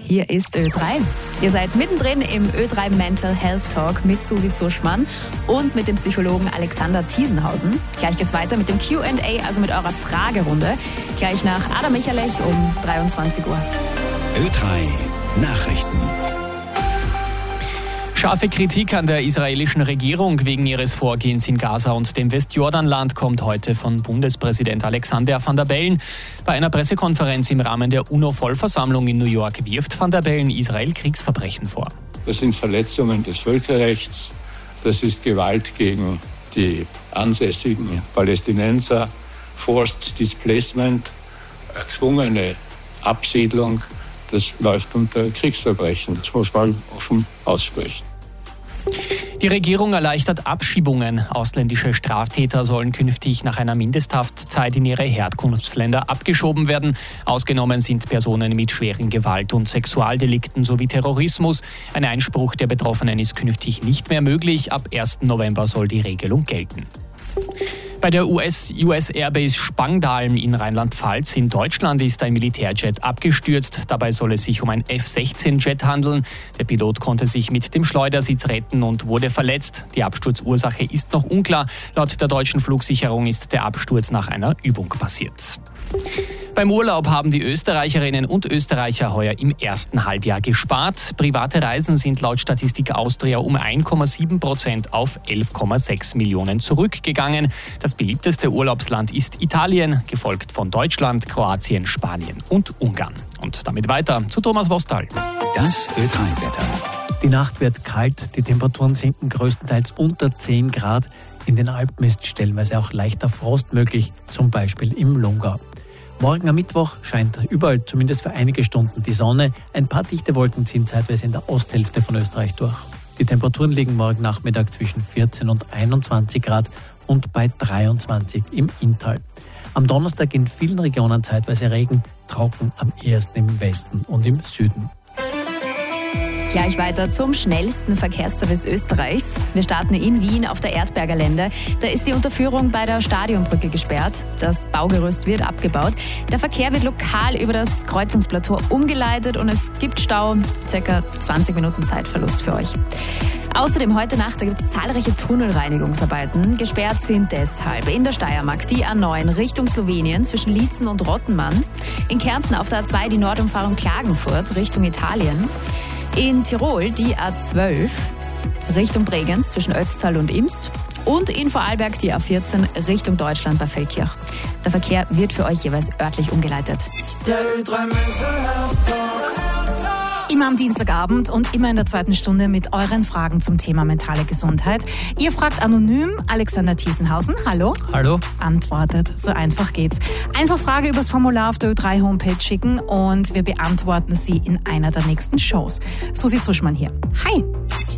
Hier ist Ö3. Ihr seid mittendrin im Ö3 Mental Health Talk mit Susi Zuschmann und mit dem Psychologen Alexander Thiesenhausen. Gleich geht's weiter mit dem Q&A, also mit eurer Fragerunde. Gleich nach Adam Michaelech um 23 Uhr. Ö3 Nachrichten. Scharfe Kritik an der israelischen Regierung wegen ihres Vorgehens in Gaza und dem Westjordanland kommt heute von Bundespräsident Alexander Van der Bellen. Bei einer Pressekonferenz im Rahmen der UNO-Vollversammlung in New York wirft Van der Bellen Israel Kriegsverbrechen vor. Das sind Verletzungen des Völkerrechts, das ist Gewalt gegen die ansässigen Palästinenser, Forced Displacement, erzwungene Absiedlung. Das läuft unter Kriegsverbrechen, das muss man offen aussprechen. Die Regierung erleichtert Abschiebungen. Ausländische Straftäter sollen künftig nach einer Mindesthaftzeit in ihre Herkunftsländer abgeschoben werden. Ausgenommen sind Personen mit schweren Gewalt- und Sexualdelikten sowie Terrorismus. Ein Einspruch der Betroffenen ist künftig nicht mehr möglich. Ab 1. November soll die Regelung gelten. Bei der US Airbase Spangdahlem in Rheinland-Pfalz in Deutschland ist ein Militärjet abgestürzt. Dabei soll es sich um ein F-16-Jet handeln. Der Pilot konnte sich mit dem Schleudersitz retten und wurde verletzt. Die Absturzursache ist noch unklar. Laut der deutschen Flugsicherung ist der Absturz nach einer Übung passiert. Beim Urlaub haben die Österreicherinnen und Österreicher heuer im ersten Halbjahr gespart. Private Reisen sind laut Statistik Austria um 1,7% auf 11,6 Millionen zurückgegangen. Das beliebteste Urlaubsland ist Italien, gefolgt von Deutschland, Kroatien, Spanien und Ungarn. Und damit weiter zu Thomas Wostal. Das Ö3-Wetter. Die Nacht wird kalt, die Temperaturen sinken größtenteils unter 10 Grad. In den Alpen ist stellenweise auch leichter Frost möglich, zum Beispiel im Lungau. Morgen am Mittwoch scheint überall zumindest für einige Stunden die Sonne. Ein paar dichte Wolken ziehen zeitweise in der Osthälfte von Österreich durch. Die Temperaturen liegen morgen Nachmittag zwischen 14 und 21 Grad und bei 23 im Inntal. Am Donnerstag in vielen Regionen zeitweise Regen, trocken am ehesten im Westen und im Süden. Gleich weiter zum schnellsten Verkehrsservice Österreichs. Wir starten in Wien auf der Erdberger Lände. Da ist die Unterführung bei der Stadionbrücke gesperrt. Das Baugerüst wird abgebaut. Der Verkehr wird lokal über das Kreuzungsplateau umgeleitet und es gibt Stau. Circa 20 Minuten Zeitverlust für euch. Außerdem heute Nacht gibt es zahlreiche Tunnelreinigungsarbeiten. Gesperrt sind deshalb in der Steiermark die A9 Richtung Slowenien zwischen Liezen und Rottenmann. In Kärnten auf der A2 die Nordumfahrung Klagenfurt Richtung Italien. In Tirol die A12 Richtung Bregenz zwischen Ötztal und Imst und in Vorarlberg die A14 Richtung Deutschland bei Feldkirch. Der Verkehr wird für euch jeweils örtlich umgeleitet. Immer am Dienstagabend und immer in der zweiten Stunde mit euren Fragen zum Thema mentale Gesundheit. Ihr fragt anonym Alexander Thiesenhausen. Hallo. Hallo. Antwortet. So einfach geht's. Einfach Frage übers Formular auf der Ö3 Homepage schicken und wir beantworten sie in einer der nächsten Shows. Susi Zuschmann hier. Hi.